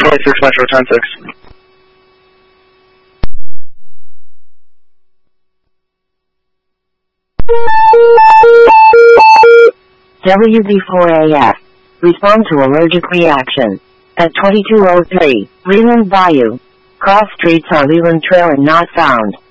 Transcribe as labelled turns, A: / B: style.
A: Charlie 6 Metro 10-6.
B: WD4AF. Respond to allergic reaction. At 2203, Leland Bayou. Cross streets on Leland Trail and not found.